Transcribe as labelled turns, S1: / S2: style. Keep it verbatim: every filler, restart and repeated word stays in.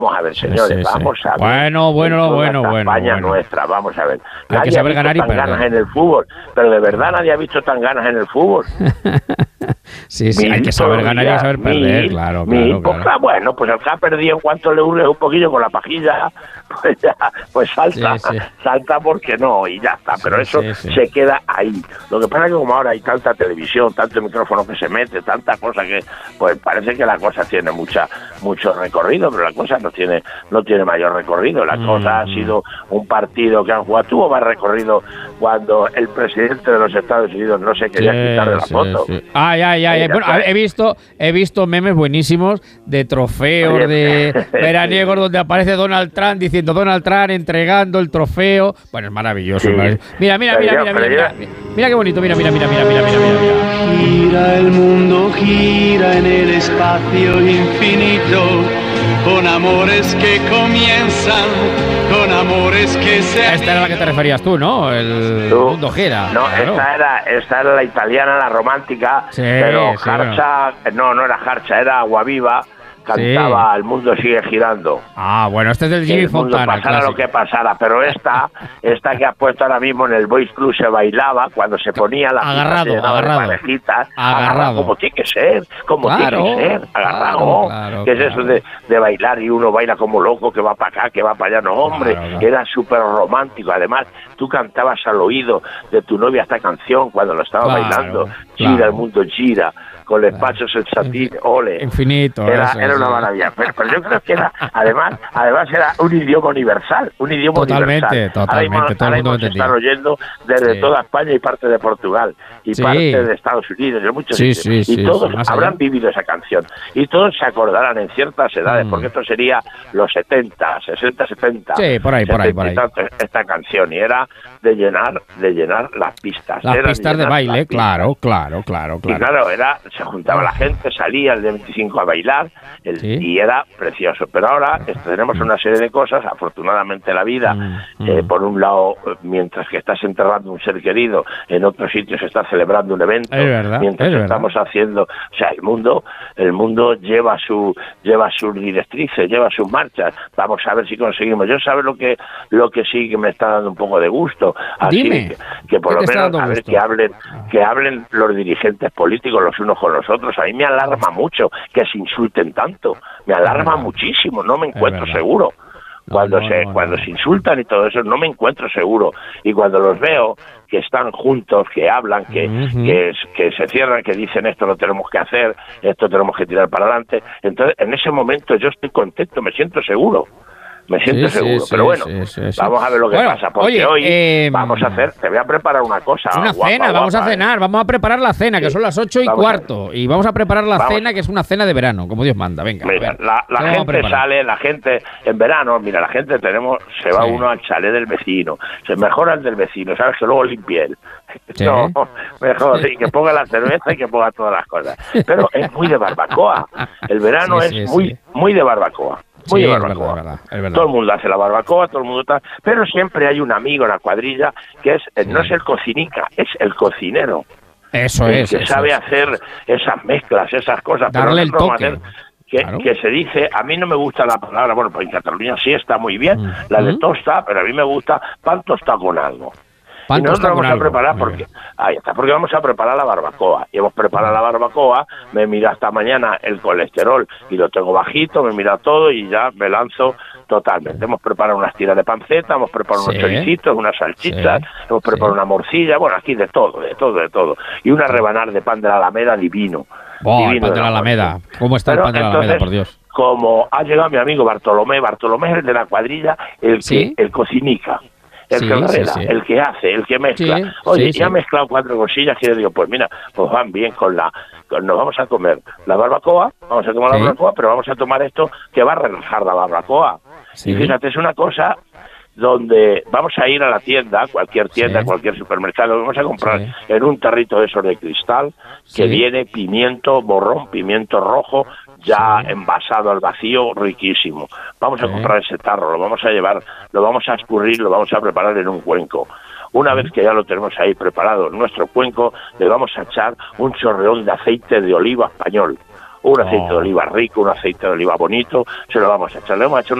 S1: Vamos a ver, señores, sí, sí,
S2: vamos
S1: sí.
S2: a ver.
S1: Bueno, bueno, bueno, bueno.
S2: España
S1: bueno.
S2: nuestra, vamos a ver.
S1: Hay
S2: nadie
S1: que saber
S2: ha visto
S1: ganar y
S2: tan
S1: perder.
S2: ganas en el fútbol, pero de verdad nadie ha visto tan ganas en el fútbol.
S1: sí, sí,
S2: Mil
S1: hay que saber ganar y hay que saber perder,
S2: mil,
S1: claro,
S2: mil,
S1: claro,
S2: pues,
S1: claro.
S2: Bueno, pues el que ha perdido en cuanto le hurgue un poquillo con la pajilla, pues ya, pues salta,
S1: sí, sí.
S2: salta porque no, y ya está. Pero
S1: sí,
S2: eso
S1: sí, sí.
S2: se queda ahí. Lo que pasa es que como ahora hay tanta televisión, tanto micrófono que se mete, tanta cosa que, pues parece que la cosa tiene mucha, mucho recorrido, pero la cosa no tiene, no tiene mayor recorrido. La mm, cosa ha sido un partido que han jugado, tuvo más recorrido cuando el presidente de los Estados Unidos no se quería sí, quitar de la
S1: sí,
S2: foto.
S1: Sí. Ay, ay, ay. Bueno, he visto, he visto memes buenísimos de trofeos, Oye, de veraniegos donde aparece Donald Trump diciendo Donald Trump entregando el trofeo. Bueno, es maravilloso. Sí. maravilloso. Mira, mira, mira, mira, mira, mira, mira. Mira qué bonito, mira, mira, mira, mira, mira, mira, mira, mira.
S3: Gira el mundo, gira en el espacio infinito, con amores que comienzan, con amores que se...
S1: Esta era la que te referías tú, ¿no? El ¿Tú? mundo gira.
S2: No,
S1: claro.
S2: esta era esta era la italiana, la romántica, sí, pero sí, Harcha, bueno. no, no era Harcha, era Aguaviva. Cantaba sí. El mundo sigue girando.
S1: Ah, bueno, este es del Jimmy Fontana.
S2: Pasara clásico. Lo que pasara, pero esta, esta que has puesto ahora mismo en el Boys Club se bailaba cuando se ponía la
S1: agarrado,
S2: pista,
S1: agarrado.
S2: Parejitas,
S1: agarrado.
S2: agarrado, como tiene que ser, como
S1: claro,
S2: tiene que ser, agarrado.
S1: Claro, claro,
S2: ¿Qué
S1: claro.
S2: es eso de, de bailar y uno baila como loco, que va para acá, que va para allá? No, hombre, claro, claro. Era súper romántico. Además, tú cantabas al oído de tu novia esta canción cuando lo estaba claro, bailando. Gira, claro. El mundo gira. Con los pachos el satín, ole.
S1: Infinito.
S2: Era,
S1: eso,
S2: era
S1: eso.
S2: una maravilla. Pero, pero yo creo que era, además, además era un idioma universal. Un idioma
S1: totalmente,
S2: universal.
S1: Totalmente,
S2: ahora
S1: todo el mundo
S2: se están oyendo desde sí. toda España y parte de Portugal. Y sí. parte de Estados Unidos, de muchos
S1: sí,
S2: sitios.
S1: Sí,
S2: y
S1: sí,
S2: todos
S1: sí,
S2: habrán vivido esa canción. Y todos se acordarán en ciertas edades, mm. porque esto sería los setenta, sesenta, setenta.
S1: Sí, por ahí, por ahí, por ahí.
S2: Tanto, esta canción. Y era de llenar, de llenar las pistas.
S1: Las
S2: era
S1: pistas de, de baile, claro, claro, claro, claro.
S2: Y claro, era, se juntaba la gente, salía el de veinticinco a bailar el, ¿Sí? y era precioso. Pero ahora tenemos una serie de cosas, afortunadamente la vida, mm, eh, mm. por un lado, mientras que estás enterrando un ser querido, en otros sitios se está celebrando un evento,
S1: es verdad,
S2: mientras
S1: es
S2: estamos
S1: verdad.
S2: haciendo, o sea, el mundo, el mundo lleva su, lleva sus directrices, lleva sus marchas. Vamos a ver si conseguimos. Yo sabes lo que, lo que sí que me está dando un poco de gusto, así
S1: Dime,
S2: que, que por lo menos a ver gusto? que hablen, que hablen los dirigentes políticos los unos con los otros. A mí me alarma mucho que se insulten tanto, me alarma muchísimo, no me encuentro seguro. Cuando no, no, se no, cuando no. se insultan y todo eso, no me encuentro seguro. Y cuando los veo que están juntos, que hablan, que, uh-huh. que, que se cierran, que dicen esto lo tenemos que hacer, esto tenemos que tirar para adelante, entonces en ese momento yo estoy contento, me siento seguro. Me siento sí, seguro, sí, pero bueno, sí, sí, sí. vamos a ver lo que
S1: bueno,
S2: pasa, porque
S1: oye,
S2: hoy
S1: eh,
S2: vamos a hacer, te voy a preparar una cosa.
S1: Una
S2: guapa,
S1: cena,
S2: guapa,
S1: vamos a
S2: eh.
S1: cenar, vamos a preparar la cena, que sí. son las ocho y vamos cuarto, y vamos a preparar la vamos. cena, que es una cena de verano, como Dios manda, venga.
S2: Mira, la, la gente sale, la gente, en verano, mira, la gente tenemos, se va sí. uno al chalet del vecino, se mejora el del vecino, sabes que luego limpie él. Sí. No, mejor, sí, que ponga la cerveza y que ponga todas las cosas. Pero es muy de barbacoa, el verano sí, es sí, muy, sí. muy de barbacoa. Muy
S1: sí,
S2: de barbacoa.
S1: Es verdad, es verdad.
S2: Todo el mundo hace la barbacoa, todo el mundo está... Pero siempre hay un amigo en la cuadrilla que es sí. no es el cocinica, es el cocinero.
S1: Eso
S2: el
S1: es.
S2: Que
S1: eso
S2: sabe
S1: es.
S2: hacer esas mezclas, esas cosas.
S1: Darle
S2: pero
S1: el toque.
S2: Hacer que, claro. que se dice, a mí no me gusta la palabra, bueno, pues en Cataluña sí está muy bien, mm. la de tosta, pero a mí me gusta pan tostado con algo. Pan y nosotros vamos a algo. preparar porque ahí está, porque vamos a preparar la barbacoa. Y hemos preparado la barbacoa, me mira hasta mañana el colesterol y lo tengo bajito, me mira todo y ya me lanzo totalmente. Hemos preparado unas tiras de panceta, hemos preparado sí. unos choricitos, unas salchichas, sí. hemos preparado sí. una morcilla, bueno, aquí de todo, de todo, de todo. Y una rebanada de pan de la Alameda divino.
S1: Oh,
S2: divino
S1: el pan de la Alameda. ¿Cómo está Pero, el pan de la Alameda, por Dios?
S2: Como ha llegado mi amigo Bartolomé, Bartolomé es el de la cuadrilla, el
S1: ¿Sí?
S2: que el cocinica. El
S1: sí,
S2: que enreda,
S1: sí, sí.
S2: el que hace, el que mezcla.
S1: Sí,
S2: Oye,
S1: sí,
S2: ya
S1: sí.
S2: ha mezclado cuatro cosillas y yo digo, pues mira, pues van bien con la... Con, nos vamos a comer la barbacoa, vamos a tomar sí. la barbacoa, pero vamos a tomar esto que va a relajar la barbacoa. Sí. Y fíjate, es una cosa donde vamos a ir a la tienda, cualquier tienda, sí. cualquier supermercado, vamos a comprar sí. en un tarrito de esos de cristal, que sí. viene pimiento borrón, pimiento rojo, ya sí. envasado al vacío, riquísimo. Vamos a sí. comprar ese tarro, lo vamos a llevar, lo vamos a escurrir, lo vamos a preparar en un cuenco. Una vez que ya lo tenemos ahí preparado en nuestro cuenco, le vamos a echar un chorreón de aceite de oliva español. un aceite
S1: Oh.
S2: de oliva rico, un aceite de oliva bonito, se lo vamos a echar. Le hemos hecho